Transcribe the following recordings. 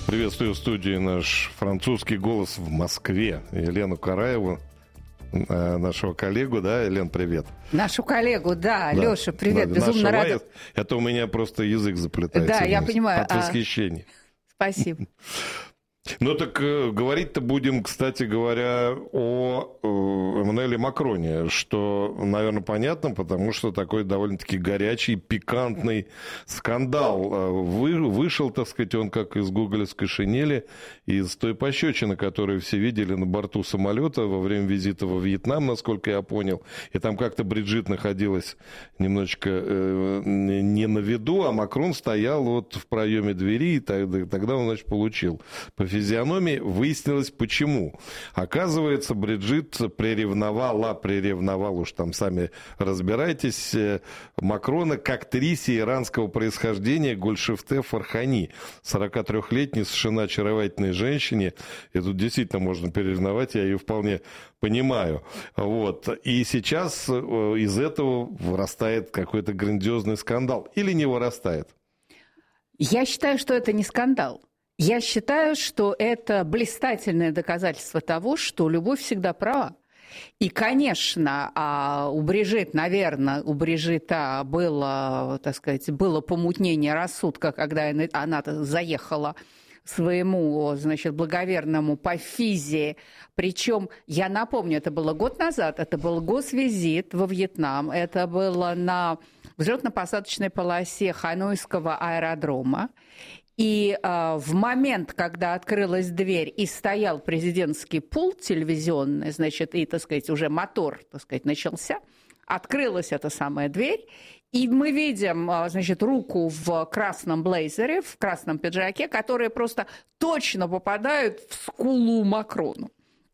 Приветствую в студии наш французский голос в Москве. Елену Караеву, нашего коллегу, да, Елен, привет. Нашу коллегу, да. Леша, привет, да, безумно рада. Это у меня просто язык заплетается. Да, я понимаю. От восхищения. Спасибо. Ну так говорить-то будем, кстати говоря, о Эммануэле Макроне, что, наверное, понятно, потому что такой довольно-таки горячий, пикантный скандал вышел, так сказать, он как из гоголевской шинели, из той пощечины, которую все видели на борту самолета во время визита во Вьетнам, насколько я понял, и там как-то Бриджит находилась немножечко не на виду, а Макрон стоял вот в проеме двери, и тогда он, значит, получил по физиономии. Выяснилось, почему. Оказывается, Бриджит приревновал, уж там сами разбирайтесь, Макрона к актрисе иранского происхождения Гульшифте Фархани, 43-летней, совершенно очаровательной женщине. И тут действительно можно приревновать, я ее вполне понимаю. Вот. И сейчас из этого вырастает какой-то грандиозный скандал. Или не вырастает? Я считаю, что это не скандал. Я считаю, что это блистательное доказательство того, что любовь всегда права. И, конечно, у Брижит, наверное, у Брижита было, так сказать, было помутнение рассудка, когда она заехала своему, значит, благоверному по физе. Причем, я напомню, это было год назад, это был госвизит во Вьетнам, это было на взлетно-посадочной полосе Ханойского аэродрома. И в момент, когда открылась дверь и стоял президентский пульт телевизионный, значит, и, так сказать, уже мотор, так сказать, начался, открылась эта самая дверь, и мы видим, значит, руку в красном блейзере, в красном пиджаке, которые просто точно попадают в скулу Макрону.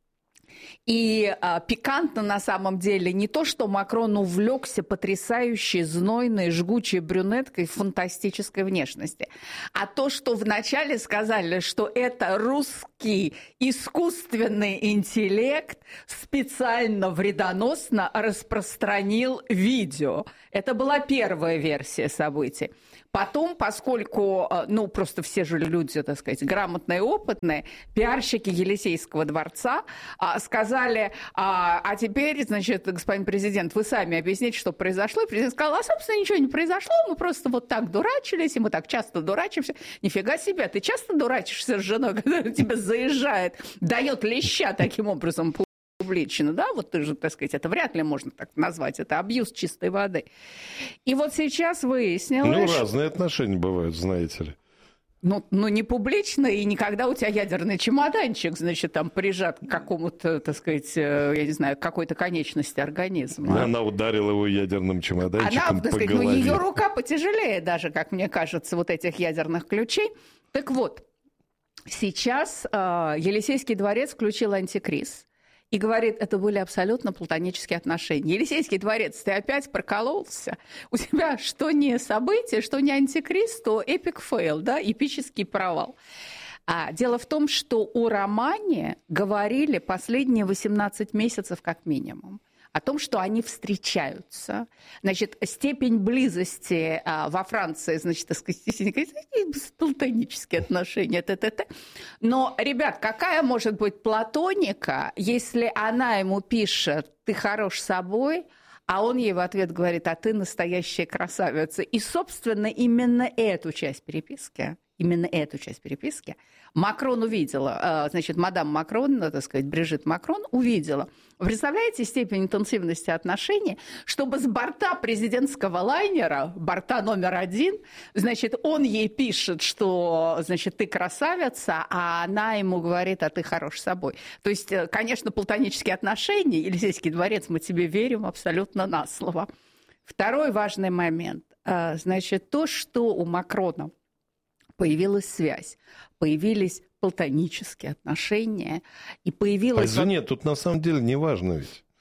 И пикантно на самом деле не то, что Макрон увлекся потрясающей, знойной, жгучей брюнеткой фантастической внешности, а то, что вначале сказали, что это русский искусственный интеллект специально вредоносно распространил видео. Это была первая версия событий. Потом, поскольку, ну, просто все же люди, так сказать, грамотные и опытные, пиарщики Елисейского дворца сказали, а теперь, значит, господин президент, вы сами объясните, что произошло. И президент сказал, собственно, ничего не произошло, мы просто вот так дурачились, и мы так часто дурачимся. Нифига себе, ты часто дурачишься с женой, когда тебя заезжает, дает леща таким образом публично, да, вот ты же, так сказать, это вряд ли можно так назвать, это абьюз чистой воды. И вот сейчас выяснилось... Ну, разные отношения бывают, знаете ли. Ну, не публично, и никогда у тебя ядерный чемоданчик, значит, там прижат к какому-то, так сказать, я не знаю, к какой-то конечности организма. Она ударила его ядерным чемоданчиком так сказать, по голове. Ее рука потяжелее даже, как мне кажется, вот этих ядерных ключей. Так вот, сейчас Елисейский дворец включил антикриз. И говорит, это были абсолютно платонические отношения. Елисейский дворец, ты опять прокололся. У тебя что не событие, что не антикриз, то эпик фейл, да, эпический провал. Дело в том, что о романе говорили последние 18 месяцев как минимум. О том, что они встречаются. Значит, степень близости во Франции, значит, так сказать, платонические отношения, Но, ребят, какая может быть платоника, если она ему пишет «ты хорош собой», а он ей в ответ говорит «а ты настоящая красавица». И, собственно, именно эту часть переписки Макрон увидела, значит, мадам Макрон, так сказать, Брижит Макрон увидела. Вы представляете степень интенсивности отношений, чтобы с борта президентского лайнера, борта номер 1, значит, он ей пишет, что, значит, ты красавица, а она ему говорит, а ты хорош собой. То есть, конечно, платонические отношения, Елисейский дворец, мы тебе верим абсолютно на слово. Второй важный момент, значит, то, что у Макрона появилась связь, появились платонические отношения, и появилась... Нет, тут на самом деле не важно ведь.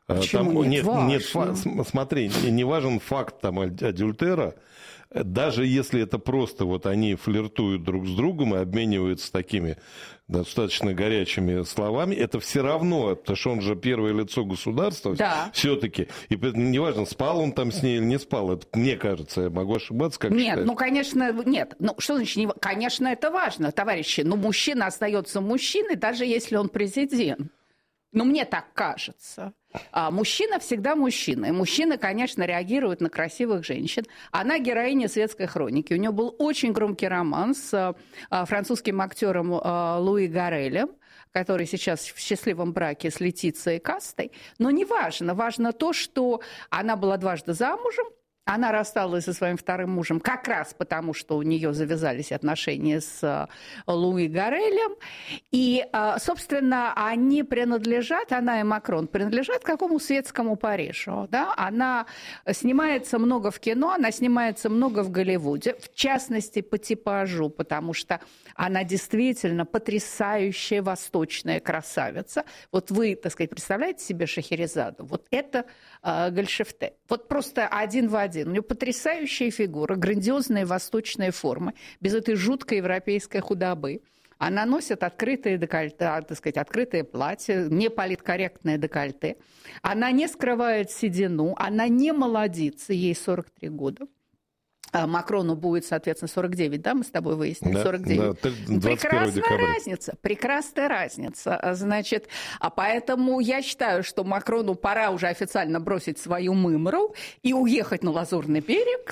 Почему там нет? Смотри, не важен факт там адюльтера. Даже если это просто вот они флиртуют друг с другом и обмениваются такими достаточно горячими словами, это все равно, потому что он же первое лицо государства, да. Все-таки. И неважно, спал он там с ней или не спал. Это, мне кажется, я могу ошибаться, как Нет, считаешь? ну, конечно, нет. Ну, что значит, конечно, это важно, товарищи. Но мужчина остается мужчиной, даже если он президент. Ну, мне так кажется. Мужчина всегда мужчина. И мужчина, конечно, реагирует на красивых женщин. Она героиня светской хроники. У нее был очень громкий роман с французским актером Луи Гаррелем, который сейчас в счастливом браке с Летицией Кастой. Но не важно. Важно то, что она была дважды замужем. Она рассталась со своим вторым мужем как раз потому, что у нее завязались отношения с Луи Гаррелем. И, собственно, они принадлежат, она и Макрон, принадлежат к какому светскому Парижу. Да? Она снимается много в кино, она снимается много в Голливуде, в частности, по типажу, потому что она действительно потрясающая восточная красавица. Вот вы, так сказать, представляете себе Шахерезаду? Вот это Гольшефте. Вот просто один в один. У нее потрясающая фигура, грандиозные восточные формы, без этой жуткой европейской худобы. Она носит открытые декольте, так сказать, открытое платье, не политкорректное декольте. Она не скрывает седину, она не молодится, ей 43 года. Макрону будет, соответственно, 49, да, мы с тобой выяснили, 49. Да, 21 декабря. Прекрасная разница. Значит, поэтому я считаю, что Макрону пора уже официально бросить свою мымру и уехать на Лазурный берег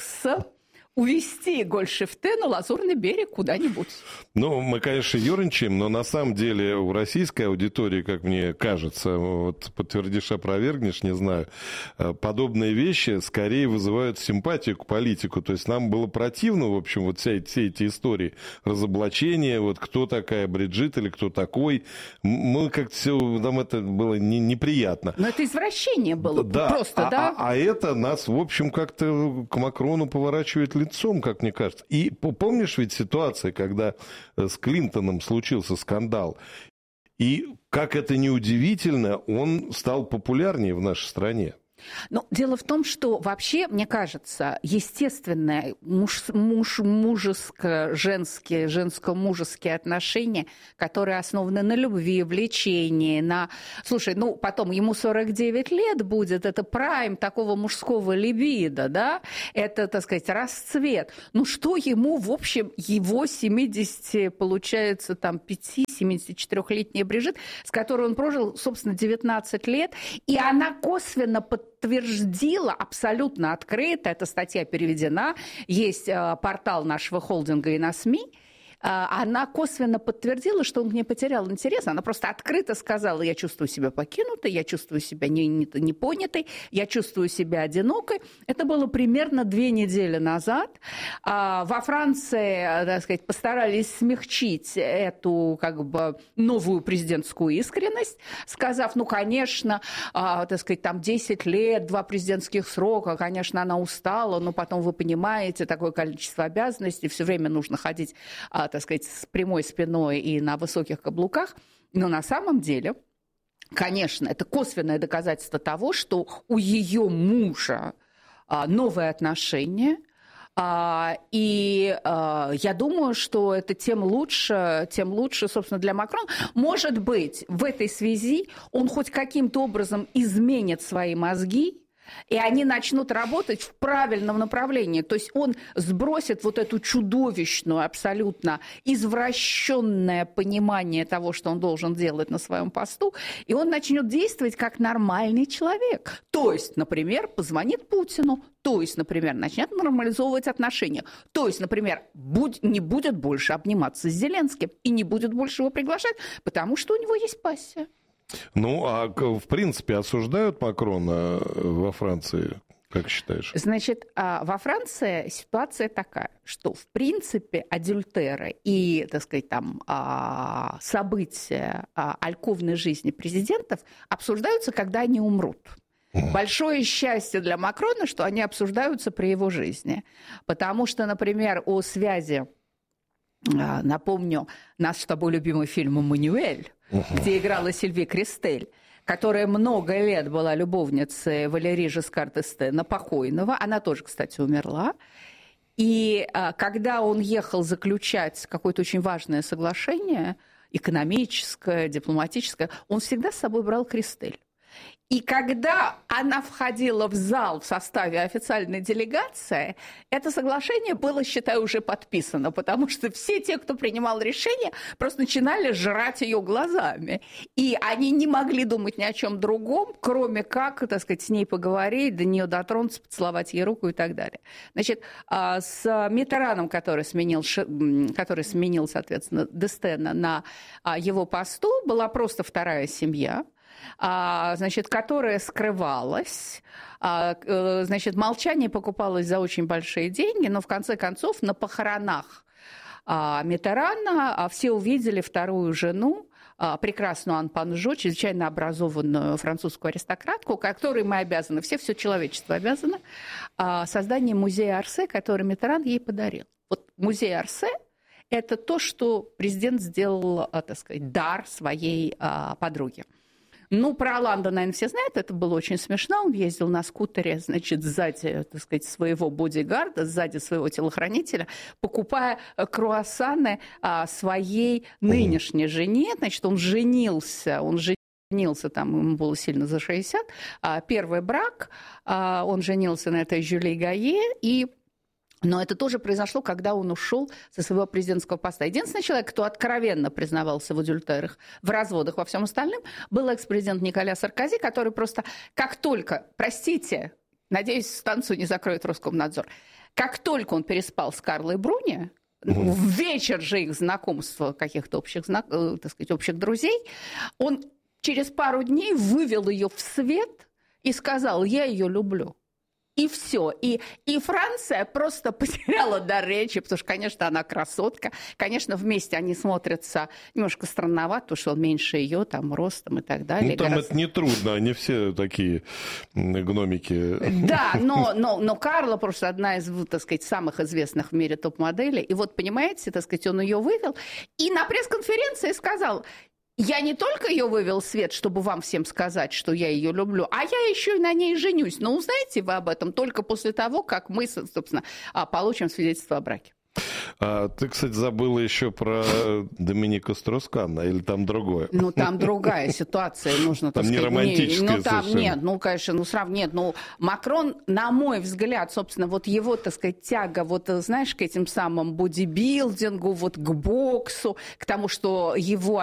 увезти Гольшефте на Лазурный берег куда-нибудь. Ну, мы, конечно, ерничаем, но на самом деле у российской аудитории, как мне кажется, вот подтвердишь, опровергнешь, не знаю, подобные вещи скорее вызывают симпатию к политику. То есть нам было противно, в общем, вот все эти истории разоблачения, вот кто такая Бриджит или кто такой. Мы как-то все, нам это было неприятно. Но это извращение было да, просто, да? А это нас, в общем, как-то к Макрону поворачивает лицом, как мне кажется. И помнишь ведь ситуация, когда с Клинтоном случился скандал, и, как это ни удивительно, он стал популярнее в нашей стране. Но дело в том, что вообще, мне кажется, естественное мужеско-женские, женско-мужеские отношения, которые основаны на любви, влечении, на... Слушай, ну, потом ему 49 лет будет, это прайм такого мужского либидо, да? Это, так сказать, расцвет. Ну, что ему, в общем, его 70, получается, там, 74-летняя Бриджит, с которой он прожил, собственно, 19 лет, и она косвенно подтвердила абсолютно открыто, эта статья переведена, есть портал нашего холдинга и на СМИ, она косвенно подтвердила, что он к ней потерял интерес. Она просто открыто сказала: я чувствую себя покинутой, я чувствую себя непонятой, я чувствую себя одинокой. Это было примерно 2 недели назад. Во Франции, так сказать, постарались смягчить эту как бы новую президентскую искренность, сказав: ну, конечно, так сказать, там 10 лет, 2 президентских срока, конечно, она устала, но потом вы понимаете, такое количество обязанностей, все время нужно ходить, так сказать, с прямой спиной и на высоких каблуках. Но на самом деле, конечно, это косвенное доказательство того, что у ее мужа новые отношения. И я думаю, что это тем лучше, собственно, для Макрона. Может быть, в этой связи он хоть каким-то образом изменит свои мозги, и они начнут работать в правильном направлении. То есть он сбросит вот эту чудовищную, абсолютно извращенное понимание того, что он должен делать на своем посту, и он начнет действовать как нормальный человек. То есть, например, позвонит Путину, то есть, например, начнет нормализовывать отношения, то есть, например, не будет больше обниматься с Зеленским и не будет больше его приглашать, потому что у него есть пассия. Ну, а в принципе осуждают Макрона во Франции, как считаешь? Значит, во Франции ситуация такая, что в принципе адюльтеры и, так сказать, там события альковной жизни президентов обсуждаются, когда они умрут. Большое счастье для Макрона, что они обсуждаются при его жизни. Потому что, например, о связи, напомню, наш с тобой любимый фильм «Эммануэль», где играла Сильви Кристель. которая много лет была любовницей Валерии Жискар д'Эстена, покойного. Она тоже, кстати, умерла. И когда он ехал заключать какое-то очень важное соглашение, экономическое, дипломатическое, он всегда с собой брал Кристель. И когда она входила в зал в составе официальной делегации, это соглашение было, считаю, уже подписано, потому что все те, кто принимал решение, просто начинали жрать ее глазами. И они не могли думать ни о чем другом, кроме как, так сказать, с ней поговорить, до нее дотронуться, поцеловать ей руку и так далее. Значит, с Миттераном, который сменил, соответственно, д'Эстена на его посту, была просто вторая семья, значит, которая скрывалась, значит, молчание покупалось за очень большие деньги, но в конце концов на похоронах Миттерана все увидели вторую жену, прекрасную Ан Панжо, чрезвычайно образованную французскую аристократку, которой мы обязаны, все человечество обязано, созданием музея Орсе, который Миттеран ей подарил. Вот музей Орсе – это то, что президент сделал, так сказать, дар своей подруге. Ну, про Оланда, наверное, все знают, это было очень смешно. Он ездил на скутере, значит, сзади, так сказать, своего бодигарда, сзади своего телохранителя, покупая круассаны своей нынешней жене. Значит, он женился там, ему было сильно за 60. Первый брак, он женился на этой Жюли Гайе, но это тоже произошло, когда он ушел со своего президентского поста. Единственный человек, кто откровенно признавался в адюльтерах, в разводах, во всем остальном, был экс-президент Николя Саркози, который просто как только, простите, надеюсь, станцию не закроет Роскомнадзор, как только он переспал с Карлой Бруни, в вечер же их знакомства, каких-то общих, так сказать, общих друзей, он через пару дней вывел ее в свет и сказал: «Я ее люблю». И все. И Франция просто потеряла дар речи, потому что, конечно, она красотка. Конечно, вместе они смотрятся немножко странновато, потому что он меньше ее, там, ростом и так далее. Ну, там это нетрудно, они все такие гномики. Да, но Карла просто одна из, так сказать, самых известных в мире топ-моделей. И вот, понимаете, так сказать, он ее вывел. И на пресс-конференции сказал: «Я не только ее вывел в свет, чтобы вам всем сказать, что я ее люблю, а я еще и на ней женюсь. Но узнаете вы об этом только после того, как мы, собственно, получим свидетельство о браке». Ты, кстати, забыла еще про Доминика Строс-Канна, или там другое? Ну, там другая ситуация, нужно, так сказать. Там не романтическая совершенно. Нет, ну, конечно, нет. Ну, Макрон, на мой взгляд, собственно, вот его, так сказать, тяга, вот, знаешь, к этим самым бодибилдингу, вот к боксу, к тому, что его